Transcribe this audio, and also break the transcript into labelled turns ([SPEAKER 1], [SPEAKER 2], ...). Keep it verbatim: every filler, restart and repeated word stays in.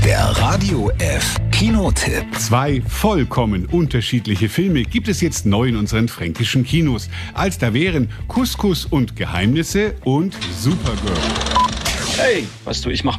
[SPEAKER 1] Der Radio F Kinotipp.
[SPEAKER 2] Zwei vollkommen unterschiedliche Filme gibt es jetzt neu in unseren fränkischen Kinos. Als da wären Couscous und Geheimnisse und Supergirl.
[SPEAKER 3] Hey, weißt du, ich mach